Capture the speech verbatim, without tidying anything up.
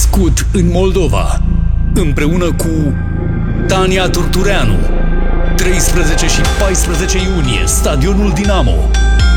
născut în Moldova, împreună cu Tania Turtureanu. treisprezece și paisprezece iunie, Stadionul Dinamo.